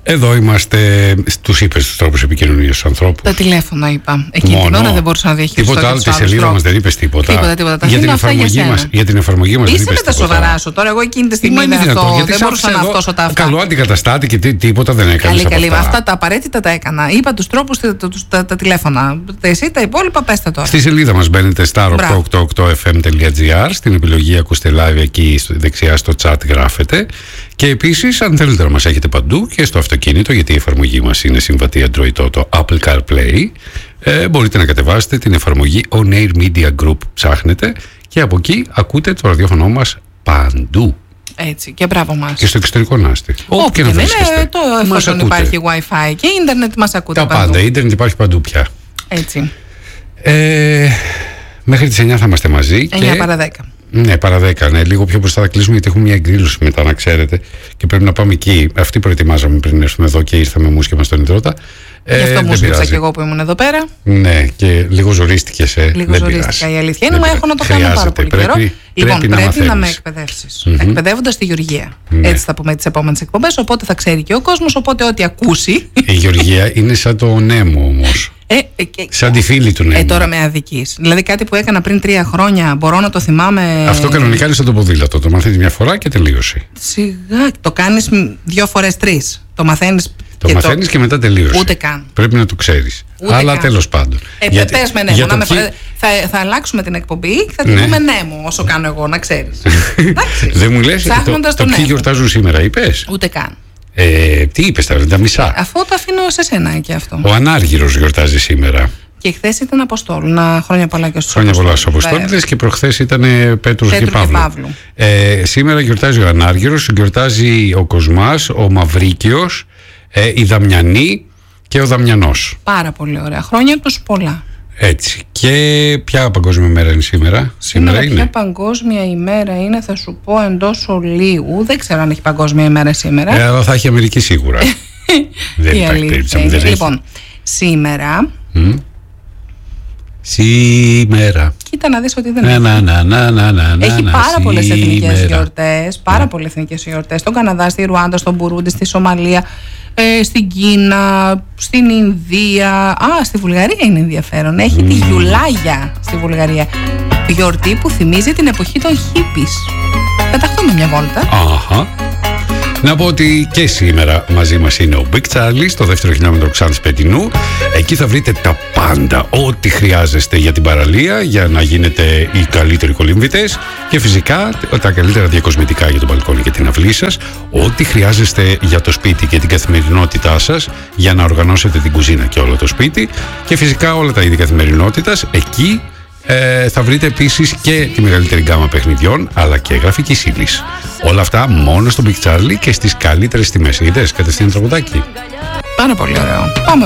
Εδώ είμαστε. Τους είπες τους τρόπους επικοινωνίας στους ανθρώπους. Τα τηλέφωνα είπα. Εκείνη την ώρα δεν μπορούσα να διαχειριστώ. Τίποτα άλλο, τη σελίδα μας δεν είπες τίποτα. Τίποτα. Για την εφαρμογή μας δεν είπες τίποτα. Είσαι με τα σοβαρά σου τώρα. Εγώ εκείνη τη στιγμή δεν μπορούσα να αυτόσω τα αυτά. Καλό αντικαταστάτη και τίποτα δεν έκανες. Καλή. Αυτά τα απαραίτητα τα έκανα. Είπα τους τρόπους, τα τηλέφωνα. Εσύ τα υπόλοιπα πες τα τώρα. Στη σελίδα μας μπαίνετε star888fm.gr. Στην επιλογή ακούστε live εκεί δεξιά στο chat γράφετε. Και επίσης, αν θέλετε να μας έχετε παντού και στο αυτοκίνητο, γιατί η εφαρμογή μας είναι συμβατή Android Auto, Apple CarPlay, μπορείτε να κατεβάσετε την εφαρμογή On Air Media Group, ψάχνετε και από εκεί ακούτε το ραδιόφωνο μας παντού. Έτσι, και μπράβο μας. Και στο εξωτερικό να είστε. Όπου και να βρίσκεστε. Εφόσον υπάρχει Wi-Fi και ίντερνετ, μας ακούτε τα παντού. πάντα, ίντερνετ υπάρχει παντού πια. Έτσι. Μέχρι τις 9 θα είμαστε μαζί. 9 παρά 10. Ναι, παρά 10. Ναι, λίγο πιο μπροστά θα κλείσουμε γιατί έχουμε μια εκδήλωση μετά, να ξέρετε. Και πρέπει να πάμε εκεί. Αυτή προετοιμάζαμε πριν έρθουμε εδώ και ήρθαμε μουσική μας στον Ιδρώτα. Γι' αυτό μου σκέψα και εγώ που ήμουν εδώ πέρα. Ναι, και λίγο ζορίστηκες. Λίγο ζορίστηκα. Η αλήθεια είναι, μα έχω να το κάνω πάρα πολύ καιρό. Λοιπόν, πρέπει να με εκπαιδεύσεις. Εκπαιδεύοντας τη Γεωργία. Έτσι θα πούμε τις επόμενες εκπομπές. Οπότε θα ξέρει και ο κόσμος. Οπότε ό,τι ακούσει. Η Γεωργία είναι σαν το Νέμο όμως. Σαν τη φίλη του Νέμου. Τώρα με αδικείς. Δηλαδή κάτι που έκανα πριν 3 χρόνια μπορώ να το θυμάμαι. Αυτό κανονικά είναι σαν το ποδήλατο. Το μαθαίνεις μια φορά και τελείωσε. Σιγά. Το κάνεις 2 φορές 3. Το μαθαίνεις. Το μαθαίνεις και μετά τελείωσε. Ούτε καν. Πρέπει να το ξέρεις. Αλλά τέλος πάντων. Πες με Νέμο. Θα αλλάξουμε την εκπομπή και θα την πούμε Νέμο όσο κάνω εγώ, να ξέρεις. Δεν μου λες το ποιοι γιορτάζουν σήμερα, είπες? Ούτε καν. Τι είπες τα μισά? Αφού το αφήνω σε σένα και αυτό. Ο Ανάργυρος γιορτάζει σήμερα. Και χθες ήταν Αποστόλου. Χρόνια πολλά και στους Χρόνια πολλά στους Αποστόληδες και προχθές ήταν Πέτρος και Παύλου. Σήμερα γιορτάζει ο Ανάργυρος, γιορτάζει ο Κοσμάς, ο Μαυρίκιος, η Δαμιανή και ο Δαμιανός. Πάρα πολύ ωραία. Χρόνια τους πολλά. Έτσι. Και ποια παγκόσμια ημέρα είναι σήμερα? Σήμερα είναι. Ποια παγκόσμια ημέρα είναι, θα σου πω εντός ολίγου. Δεν ξέρω αν έχει παγκόσμια ημέρα σήμερα. Αλλά θα έχει Αμερική σίγουρα. Δεν υπάρχει περίπτωση. Λοιπόν, σήμερα. Σήμερα. Κοίτα να δεις ότι δεν έχει. Έχει πάρα πολλές εθνικές γιορτές. Πάρα πολλές εθνικές γιορτές. Στον Καναδά, στη Ρουάντα, στον Μπουρούντι, στη Σομαλία, στην Κίνα, στην Ινδία. Στη Βουλγαρία είναι ενδιαφέρον. Έχει τη Γιουλάγια στη Βουλγαρία. Γιορτή που θυμίζει την εποχή των χίπης. Πεταχτούμε μια βόλτα. Να πω ότι και σήμερα μαζί μας είναι ο Big Charlie στο δεύτερο χιλιόμετρο Ξάνθης Πετινού. Εκεί θα βρείτε τα πάντα, ό,τι χρειάζεστε για την παραλία, για να γίνετε οι καλύτεροι κολύμβητες και φυσικά τα καλύτερα διακοσμητικά για το μπαλκόνι και την αυλή σας, ό,τι χρειάζεστε για το σπίτι και την καθημερινότητά σας για να οργανώσετε την κουζίνα και όλο το σπίτι και φυσικά όλα τα είδη καθημερινότητας. Εκεί θα βρείτε επίσης και τη μεγαλύτερη γκάμα παιχνιδιών αλλά και γραφικής ύλης. Όλα αυτά μόνο στο Big Charlie και στις καλύτερες τιμές. Είδες, κατευθείαν τραγουδάκι. Πάρα πολύ ωραίο. Πάμε